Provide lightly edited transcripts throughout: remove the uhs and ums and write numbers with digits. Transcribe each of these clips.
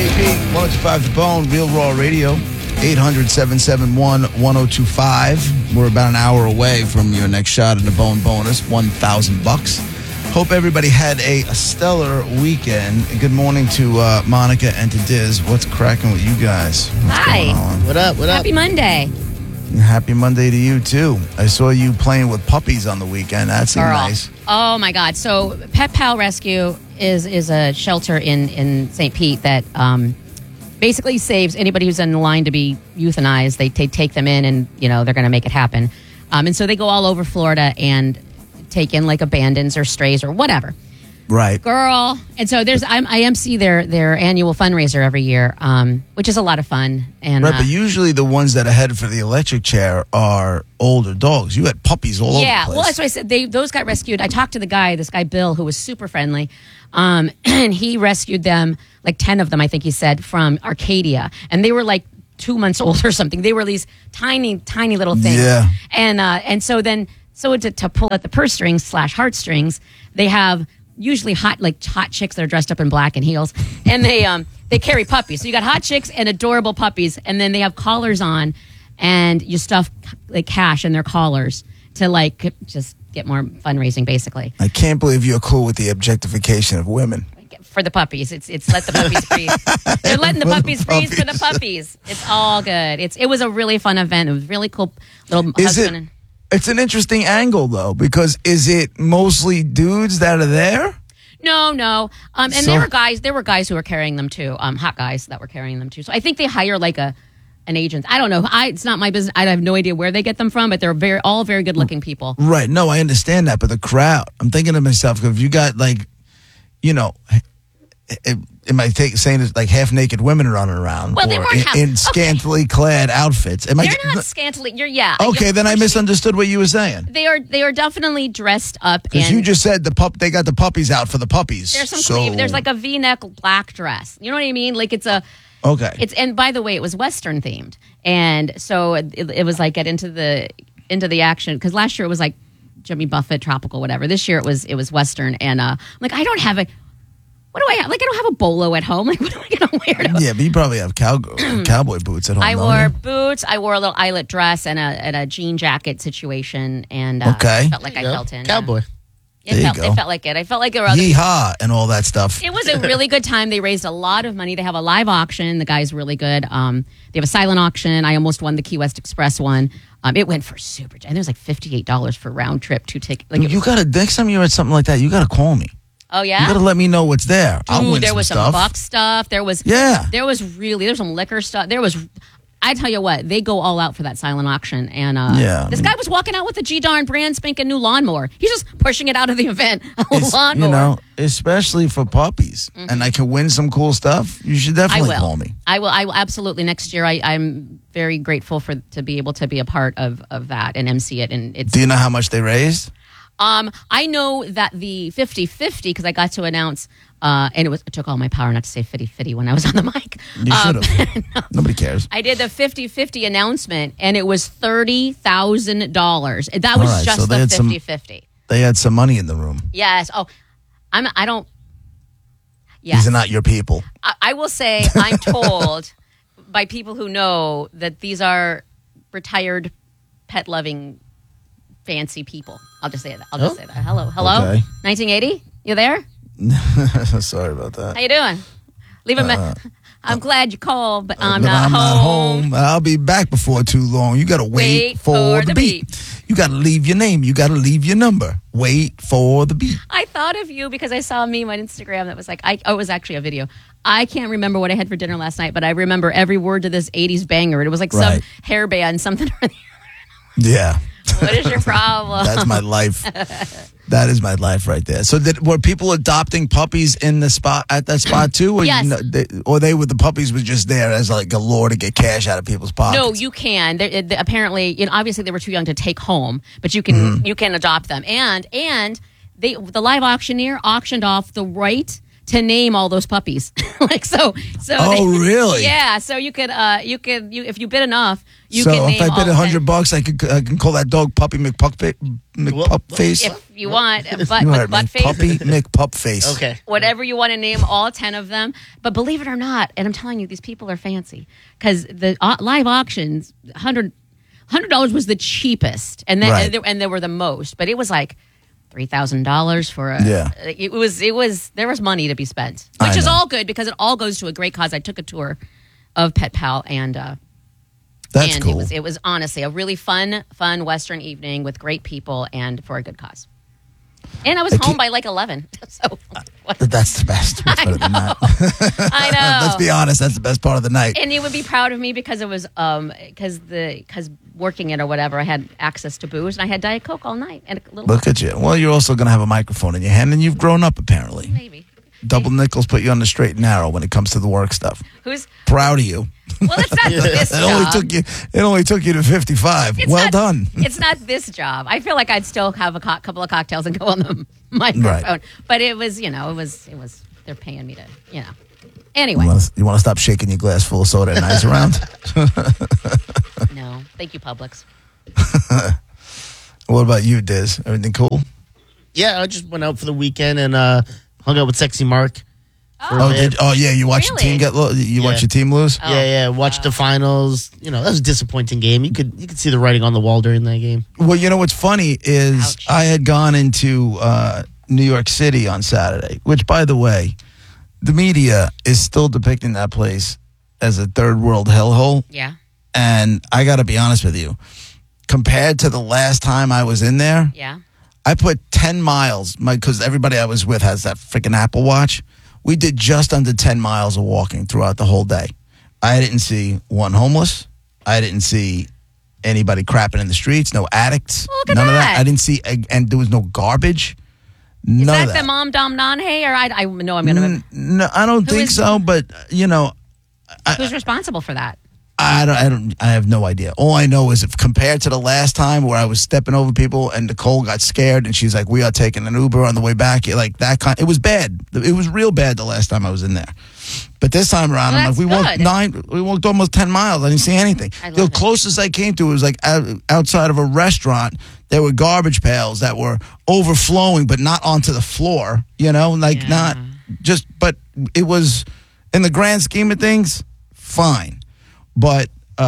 KP, 105 The Bone, Real Raw Radio, 800-771-1025. We're about an hour away from your next shot at the Bone bonus, $1,000. Hope everybody had a stellar weekend. Good morning to Monica and to Diz. What's cracking with you guys? Hi. What up? Happy Monday. Happy Monday to you, too. I saw you playing with puppies on the weekend. That seemed nice. Oh, my God. So Pet Pal Rescue is a shelter in St. Pete that basically saves anybody who's in line to be euthanized. They take them in and, they're going to make it happen. And so they go all over Florida and take in like abandons or strays or whatever. Right. Girl. And so I MC their annual fundraiser every year, which is a lot of fun. And right, but usually the ones that are headed for the electric chair are older dogs. You had puppies all over the place. Yeah, well, that's why I said those got rescued. I talked to this guy Bill, who was super friendly, and he rescued them, like 10 of them, I think he said, from Arcadia. And they were like 2 months old or something. They were these tiny, tiny little things. Yeah. And so to pull at the purse strings / heartstrings, they have usually hot chicks that are dressed up in black and heels, and they carry puppies. So you got hot chicks and adorable puppies, and then they have collars on, and you stuff like cash in their collars to just get more fundraising, basically. I can't believe you're cool with the objectification of women. For the puppies, it's let the puppies breathe. They're letting the puppies breathe for the puppies. It's all good. It was a really fun event. It was really cool. It's an interesting angle, though, because is it mostly dudes that are there? No. And there were guys who were carrying them too, hot guys that were carrying them too. So I think they hire an agent. I don't know. It's not my business. I have no idea where they get them from, but they're all very good looking people. Right. No, I understand that. But the crowd, I'm thinking to myself, if you got am I saying it's like half naked women running around? Well, they weren't in scantily clad outfits. They're not scantily. Okay, then I misunderstood what you were saying. They are definitely dressed up. Because you just said they got the puppies out for the puppies. There's like a V-neck black dress. You know what I mean? Like it's a. Okay. And by the way, it was Western themed, and so it was like get into the action, because last year it was like Jimmy Buffett, tropical, whatever. This year it was Western, and I'm like, I don't have a. What do I have? Like, I don't have a bolo at home. Like, what am I going to wear? Yeah, but you probably have cowboy boots at home. I wore boots. I wore a little eyelet dress and a jean jacket situation. And okay. Felt like I felt in. Cowboy. It felt like it. I felt like there were other Yeehaw and all that stuff. It was a really good time. They raised a lot of money. They have a live auction. The guy's really good. They have a silent auction. I almost won the Key West Express one. It went for super. And it was like $58 for round trip, 2 tickets. Next time you're at something like that, you got to call me. Oh, yeah? You got to let me know what's there. I'll win there was some stuff. Buck stuff. There was some liquor stuff. I tell you what, they go all out for that silent auction. And this guy was walking out with a G-darn brand spanking new lawnmower. He's just pushing it out of the event. Lawnmower. Especially for puppies. Mm-hmm. And I can win some cool stuff. You should definitely call me. I will absolutely. Next year, I'm very grateful to be able to be a part of that and MC it. And do you know how much they raised? I know that the 50-50, because I got to announce, and it took all my power not to say 50-50 when I was on the mic. You should have. No. Nobody cares. I did the 50-50 announcement, and it was $30,000. That was just the 50-50. They had some money in the room. Yes. Oh, yes. These are not your people. I will say, I'm told by people who know that these are retired, pet-loving, fancy people. I'll just say that. Hello. Okay. 1980? You there? Sorry about that. How you doing? Leave a I'm glad you called, but I'm not home. I'll be back before too long. You got to wait for the beep. You got to leave your name. You got to leave your number. Wait for the beep. I thought of you because I saw a meme on Instagram that was like, it was actually a video. I can't remember what I had for dinner last night, but I remember every word to this 80s banger. It was like some hair band, something or the other. Yeah. What is your problem? That's my life. That is my life right there. So were people adopting puppies at that spot too? Or yes. The puppies were just there as like a lure to get cash out of people's pockets? No, you can. Apparently, obviously they were too young to take home, but you can adopt them. And the live auctioneer auctioned off the right to name all those puppies. So. Oh, really? Yeah. So you could if you bid enough, you so can name if I bid all $100, I can call that dog Puppy McPupface. if you want, You but heard me. butt face. Puppy McPupface. Okay. Whatever you want to name all 10 of them. But believe it or not, and I'm telling you, these people are fancy because the live auctions, $100 was the cheapest, and then Right. and there were the most, but it was like $3,000 for a. Yeah. It was there was money to be spent, I which is know. all good because it all goes to a great cause. I took a tour of Pet Pal and. That's and cool. it was honestly a really fun Western evening with great people and for a good cause. And I was home by like 11. So That's the best. What's better than that? I know. Let's be honest. That's the best part of the night. And you would be proud of me because it was because working it or whatever, I had access to booze and I had Diet Coke all night and a little Look at you. Well, you're also going to have a microphone in your hand, and you've grown up apparently. maybe. Double nickels put you on the straight and narrow when it comes to the work stuff. Who's Proud of you. well? It's not this job. It only took you to 55. It's Well not- done. It's not this job. I feel like I'd still have a couple of cocktails and go on the microphone. Right. But it was, it was. They're paying me to, Anyway, You want to stop shaking your glass full of soda and ice around? no, thank you, Publix. What about you, Diz? Everything cool? Yeah, I just went out for the weekend and hung out with Sexy Mark. Yeah. You watched Really? your team get watch your team lose? Yeah. Watched the finals. That was a disappointing game. You could see the writing on the wall during that game. Well, you know what's funny is Ouch. I had gone into New York City on Saturday, which, by the way, the media is still depicting that place as a third world hellhole. Yeah, And I got to be honest with you, compared to the last time I was in there, yeah. I put 10 miles, because everybody I was with has that freaking Apple Watch. We did just under 10 miles of walking throughout the whole day. I didn't see one homeless. I didn't see anybody crapping in the streets, no addicts. Well, look at none of that. that. I didn't see, and there was no garbage. Is None that of that. the Mom Dom Non Hey? Or I know I'm going to. No, I don't think is- so, but, Who's responsible for that? I have no idea. All I know is if compared to the last time where I was stepping over people and Nicole got scared and she's like, we are taking an Uber on the way back. Like that it was bad. It was real bad the last time I was in there. But this time around, Well, I'm like, that's we walked almost 10 miles. I didn't see anything. I love The it. closest I came to was like outside of a restaurant. There were garbage pails that were overflowing, but not onto the floor, not just, but it was in the grand scheme of things, fine. But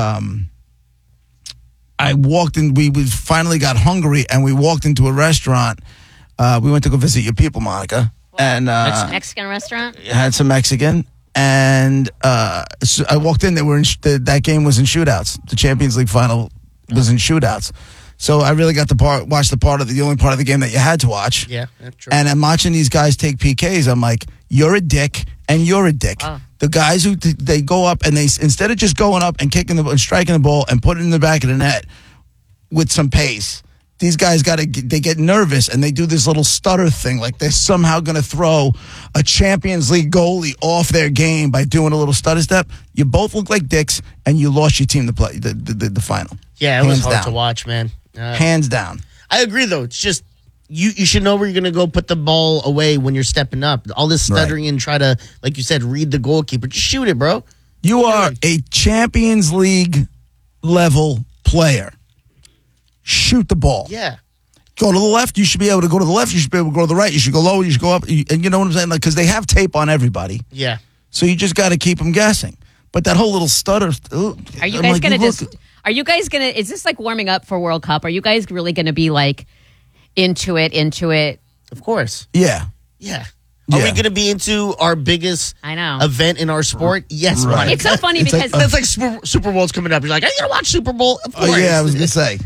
I walked in. We finally got hungry, and we walked into a restaurant. We went to go visit your people, Monica, and Mexican restaurant? had some Mexican. And so I walked in. They were that game was in shootouts. The Champions League final was in shootouts. So I really got to watch the only part of the game that you had to watch. Yeah, that's true. And I'm watching these guys take PKs. I'm like, you're a dick, and you're a dick. Oh. The guys who they go up and they instead of just going up and kicking and striking the ball and putting it in the back of the net with some pace, these guys they get nervous and they do this little stutter thing like they're somehow going to throw a Champions League goalie off their game by doing a little stutter step. You both look like dicks, and you lost your team to play the final. Yeah, it was Hands hard down. to watch, man. Hands down. I agree, though. It's just you should know where you're going to go put the ball away when you're stepping up. All this stuttering and try to, like you said, read the goalkeeper. Just shoot it, bro. You are a Champions League level player. Shoot the ball. Yeah. Go to the left. You should be able to go to the left. You should be able to go to the right. You should go low. You should go up. And you know what I'm saying? Because they have tape on everybody. Yeah. So you just got to keep them guessing. But that whole little stutter. Are you guys going to Are you guys going to? Is this like warming up for World Cup? Are you guys really going to be like into it? Of course. Yeah. Yeah. Are Yeah. we going to be into our biggest I know. event in our sport? Yes. Right. Monica. It's so funny It's because That's like Super Bowl's coming up. You're like, are you going to watch Super Bowl? Of course. Oh, yeah, I was going to say.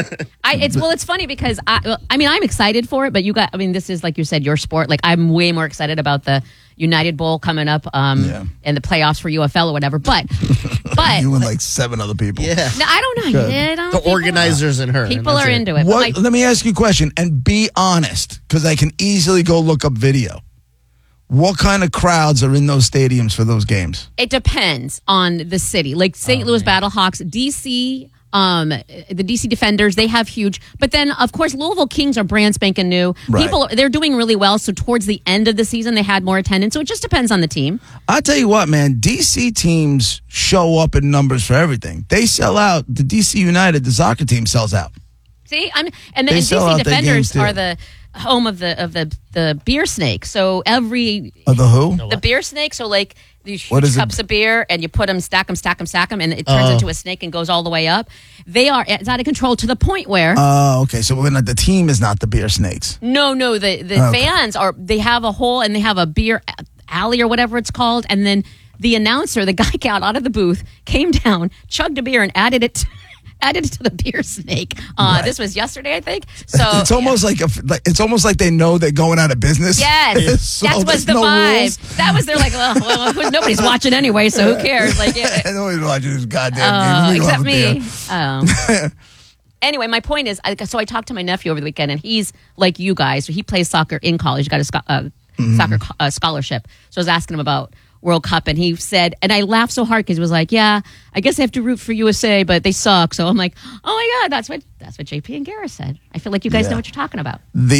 it's funny because I'm excited for it, but this is like you said, your sport. Like I'm way more excited about the United Bowl coming up, and the playoffs for UFL or whatever. But You and like 7 other people. Yeah. no, I don't know. I don't- The people- organizers and her. People are into it. But What? Let me ask you a question and be honest, because I can easily go look up video. What kind of crowds are in those stadiums for those games? it depends on the city. Like St. Louis Battlehawks, DC. The DC Defenders, they have huge. But then, of course, Louisville Kings are brand spanking new. Right. They're doing really well. So towards the end of the season, they had more attendance. So it just depends on the team. I tell you what, man, DC teams show up in numbers for everything. They sell out. The DC United, the soccer team, sells out. See, and They the sell DC out their games, Defenders too. are the home of the beer snake. So The who? the beer snake. So like these What huge is it? cups of beer, and you put them, stack them, and it turns into a snake and goes all the way up. It's out of control to the point where Oh, okay. So the team is not the beer snakes. no, the fans are. They have a hole and they have a beer alley or whatever it's called, and then the announcer, the guy got out of the booth, came down, chugged a beer, and added it to the beer snake. This was yesterday, I think. So It's almost like they know they're going out of business. yes, So that was there's the no vibe. rules. That was they're like, well, nobody's watching anyway, so who cares? Like, Nobody's watching this goddamn game. We except love a beer. me. Anyway, my point is, so I talked to my nephew over the weekend, and he's like you guys. He plays soccer in college. He got a soccer scholarship. So I was asking him about World Cup, and he said, and I laughed so hard because he was like, "Yeah, I guess I have to root for USA, but they suck." So I'm like, "Oh my god, that's what JP and Garrett said." I feel like you guys know what you're talking about.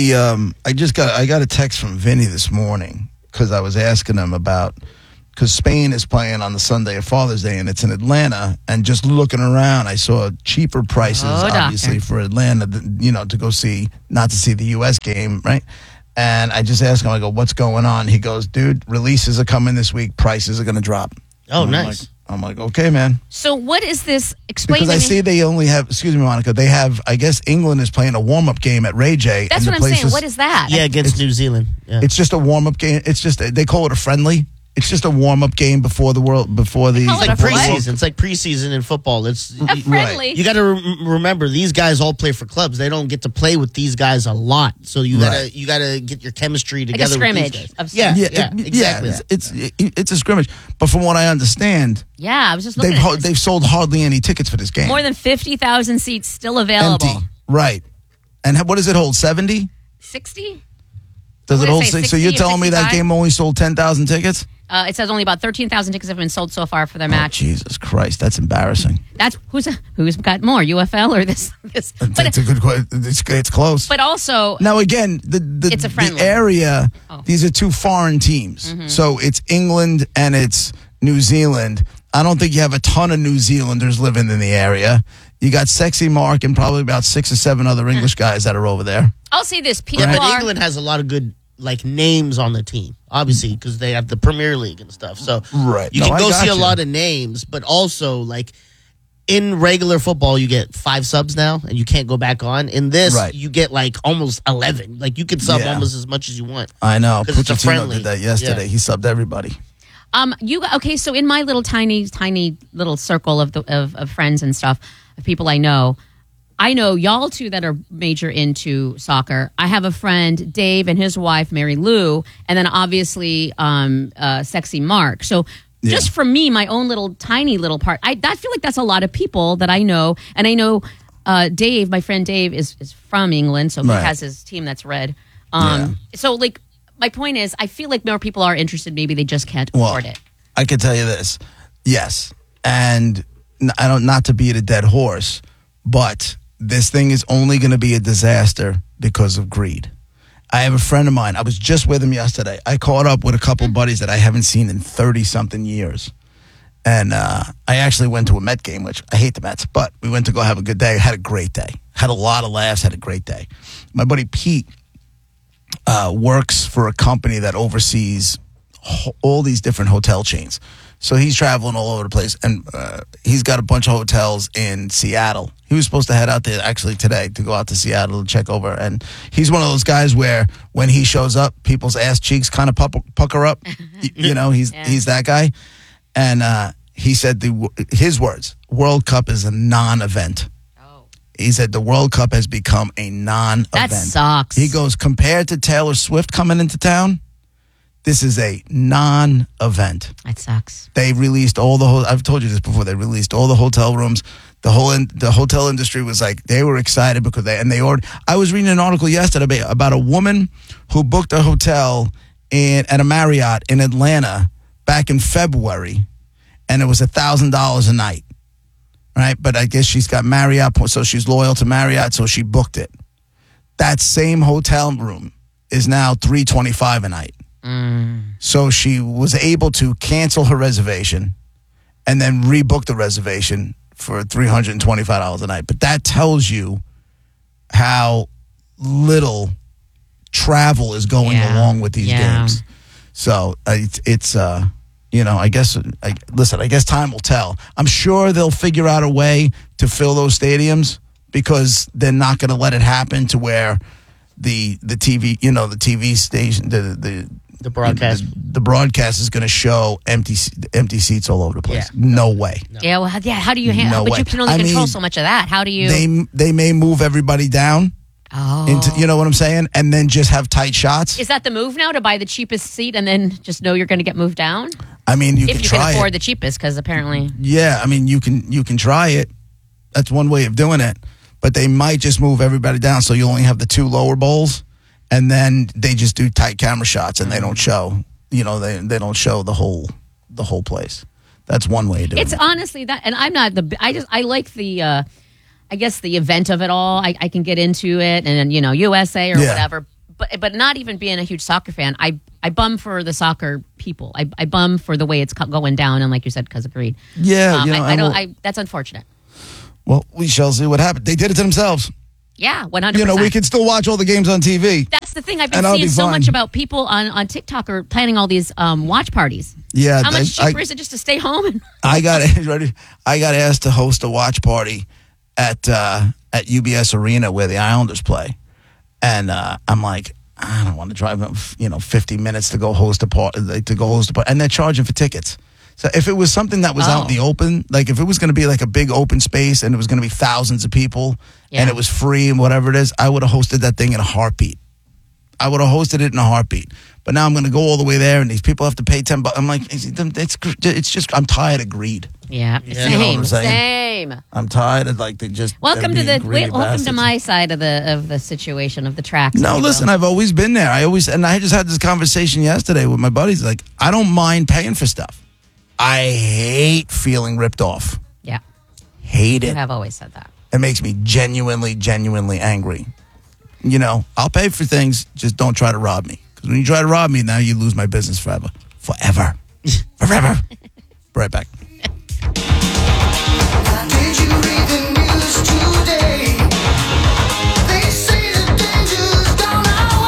I got a text from Vinny this morning because I was asking him about. Because Spain is playing on the Sunday of Father's Day, and it's in Atlanta. And just looking around, I saw cheaper prices, obviously, for Atlanta, to go see, not to see the U.S. game, right? And I just asked him, I go, what's going on? He goes, dude, releases are coming this week. Prices are going to drop. Oh, And nice. I'm like, okay, man. So what is this? Explain Because to I me. see they only have, excuse me, Monica, they have, I guess England is playing a warm-up game at Ray J. That's and what the I'm saying. place What is that? Yeah, against New Zealand. Yeah. It's just a warm-up game. It's just, they call it a friendly. It's just a warm-up game before the call it It's like a what? preseason. It's like preseason in football. It's A friendly. You got to remember these guys all play for clubs. They don't get to play with these guys a lot. So you gotta get your chemistry Like a together. scrimmage with these guys. of Yeah, some- exactly. It's a scrimmage. But from what I understand, Yeah, I was just looking at this. they've sold hardly any tickets for this game. More than 50,000 seats still available. Empty. Right. And what does it hold? 70? 60? Does What it did hold it say, 6? So 60 you're or telling me that 65? game only sold 10,000 tickets? It says only about 13,000 tickets have been sold so far for their Oh, match. Jesus Christ, that's embarrassing. That's who's got more, UFL or this? It's a good question. It's close. But also, Now again, It's a friendly. the area. Oh. These are two foreign teams, Mm-hmm. so it's England and it's New Zealand. I don't think you have a ton of New Zealanders living in the area. You got Sexy Mark and probably about 6 or 7 other English guys that are over there. I'll say this: people Yeah, but are. England has a lot of good names on the team, obviously, because they have the Premier League and stuff. So Right. you No, can I go got see a you. lot of names, but also in regular football, you get 5 subs now, and you can't go back on. In this, Right. you get almost 11. You could sub Yeah. almost as much as you want. I know. 'Cause it's a Pochettino friendly. did that yesterday. Yeah. He subbed everybody. Okay? So in my little tiny little circle of friends and stuff, of people I know y'all two that are major into soccer. I have a friend, Dave, and his wife, Mary Lou, and then obviously Sexy Mark. So just for me, my own little tiny little part, I feel like that's a lot of people that I know. And I know Dave, my friend Dave, is from England, so he Right. has his team that's red. So my point is, I feel like more people are interested. Maybe they just can't afford it. I can tell you this. Yes. And I don't, not to beat a dead horse, but this thing is only going to be a disaster because of greed. I have a friend of mine. I was just with him yesterday. I caught up with a couple buddies that I haven't seen in 30-something years. And I actually went to a Met game, which I hate the Mets, but we went to go have a good day. Had a great day. Had a lot of laughs. Had a great day. My buddy Pete works for a company that oversees all these different hotel chains. So he's traveling all over the place, and he's got a bunch of hotels in Seattle. He was supposed to head out there actually today to go out to Seattle and check over. And he's one of those guys where when he shows up, people's ass cheeks kind of pucker up. He's that guy. And he said his words: "World Cup is a non-event." He said the World Cup has become a non-event. That sucks. He goes, compared to Taylor Swift coming into town, this is a non-event. That sucks. They released all the I've told you this before. They released all the hotel rooms. The hotel industry was like, they were excited because they ordered. I was reading an article yesterday about a woman who booked a hotel at a Marriott in Atlanta back in February, and it was $1,000 a night. right? But I guess she's got Marriott, so she's loyal to Marriott, so she booked it. That same hotel room is now $325 a night. So she was able to cancel her reservation and then rebook the reservation for $325 a night. But that tells you how little travel is going along with these games. So it's I guess, I guess time will tell. I'm sure they'll figure out a way to fill those stadiums because they're not going to let it happen to where the TV, the TV station, the broadcast, the broadcast is going to show empty seats all over the place. Yeah. No way. No. Yeah, well, how do you handle? No but way. you can only control so much of that. How do you? They may move everybody down. Into, you know what I'm saying? And then just have tight shots. Is that the move now, to buy the cheapest seat and then just know you're going to get moved down? I mean, you if can you try can afford it. the cheapest, because apparently. Yeah, I mean, you can try it. That's one way of doing it. But they might just move everybody down, so you only have the two lower bowls, and then they just do tight camera shots, and they don't show. They don't show the whole place. That's one way of doing it. It's honestly that, and I'm not I like the. I guess the event of it all, I can get into it, and then USA or whatever. But not even being a huge soccer fan, I bum for the soccer people. I bum for the way it's going down, and like you said, because of greed. Yeah, I don't. That's unfortunate. Well, we shall see what happens. They did it to themselves. Yeah, 100%. We can still watch all the games on TV. That's the thing. I've been seeing so much about people on TikTok are planning all these watch parties. Yeah, how much cheaper is it just to stay home? I got asked to host a watch party at UBS Arena where the Islanders play, and I'm like, I don't want to drive 50 minutes to go host a party, and they're charging for tickets. So if it was something that was out in the open, like if it was going to be like a big open space and it was going to be thousands of people and it was free and whatever it is, I would have hosted that thing in a heartbeat. I would have hosted it in a heartbeat. But now I'm going to go all the way there and these people have to pay $10. I'm like, it's just, I'm tired of greed. Yeah, same. I'm tired of they just. Welcome to my side of the situation of the tracks. No, listen, I've always been there. I just had this conversation yesterday with my buddies. Like, I don't mind paying for stuff. I hate feeling ripped off. Yeah, hate it. You have always said that. It makes me genuinely angry. I'll pay for things. Just don't try to rob me. Because when you try to rob me, now you lose my business forever. Forever. Right back. Did you read the news today? They say the danger's gone our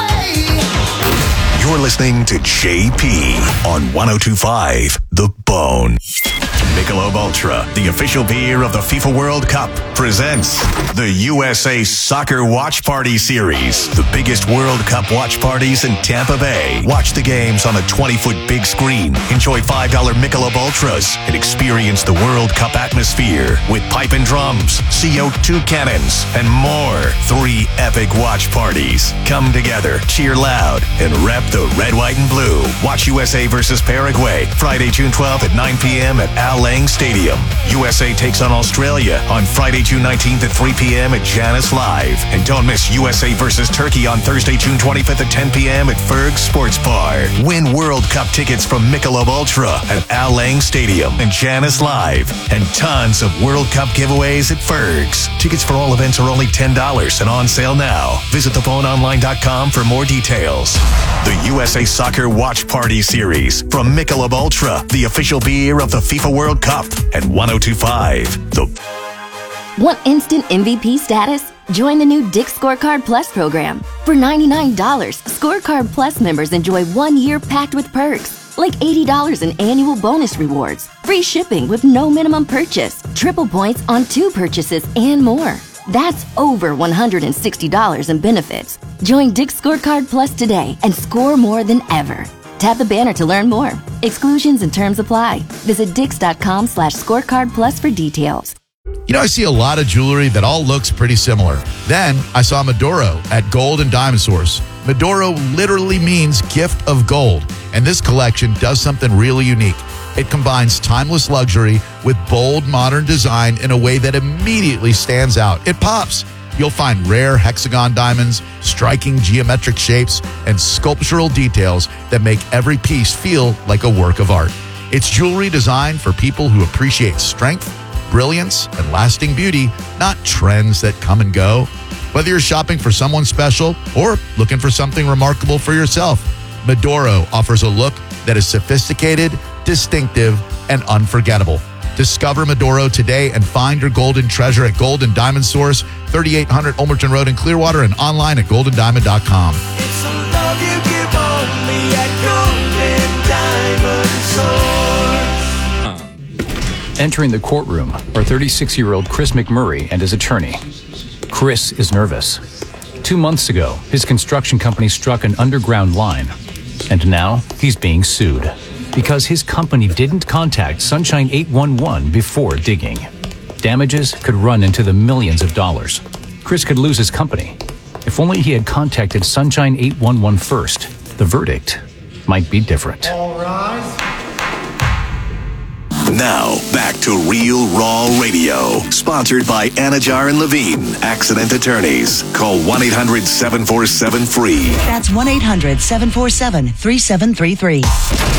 way. You're listening to JP on 102.5 The Bone. Michelob Ultra, the official beer of the FIFA World Cup, presents the USA Soccer Watch Party Series. The biggest World Cup watch parties in Tampa Bay. Watch the games on a 20-foot big screen. Enjoy $5 Michelob Ultras and experience the World Cup atmosphere with pipe and drums, CO2 cannons, and more. 3 epic watch parties. Come together, cheer loud, and rep the red, white, and blue. Watch USA versus Paraguay, Friday, June 12th at 9 p.m. at Al Lang Stadium. USA takes on Australia on Friday, June 19th at 3 p.m. at Janus Live. And don't miss USA versus Turkey on Thursday, June 25th at 10 p.m. at Ferg Sports Bar. Win World Cup tickets from Michelob Ultra at Al Lang Stadium and Janus Live. And tons of World Cup giveaways at Ferg's. Tickets for all events are only $10 and on sale now. Visit theboneonline.com for more details. The USA Soccer Watch Party Series from Michelob Ultra, the official beer of the FIFA World Cup, at 102.5 The. Want instant MVP status? Join the new Dick's Scorecard Plus program. For $99, Scorecard Plus members enjoy 1 year packed with perks, like $80 in annual bonus rewards, free shipping with no minimum purchase, triple points on 2 purchases, and more. That's over $160 in benefits. Join Dick's Scorecard Plus today and score more than ever. Tap the banner to learn more. Exclusions and terms apply. Visit Dix.com/scorecard plus for details. I see a lot of jewelry that all looks pretty similar. Then I saw Medoro at Gold and Diamond Source. Medoro literally means gift of gold, and this collection does something really unique. It combines timeless luxury with bold modern design in a way that immediately stands out. It pops. You'll find rare hexagon diamonds, striking geometric shapes, and sculptural details that make every piece feel like a work of art. It's jewelry designed for people who appreciate strength, brilliance and lasting beauty, not trends that come and go. Whether you're shopping for someone special or looking for something remarkable for yourself, Medoro offers a look that is sophisticated, distinctive, and unforgettable. Discover Medoro today and find your golden treasure at Gold and Diamond Source, 3800 Ulmerton Road in Clearwater, and online at goldendiamond.com. It's the love you give only at Gold and Diamond Source. Entering the courtroom are 36-year-old Chris McMurray and his attorney. Chris is nervous. 2 months ago, his construction company struck an underground line, and now he's being sued because his company didn't contact Sunshine 811 before digging. Damages could run into the millions of dollars. Chris could lose his company. If only he had contacted Sunshine 811 first, the verdict might be different. Now, back to Real Raw Radio. Sponsored by Anajar and Levine, Accident Attorneys. Call 1-800-747-FREE. That's 1-800-747-3733.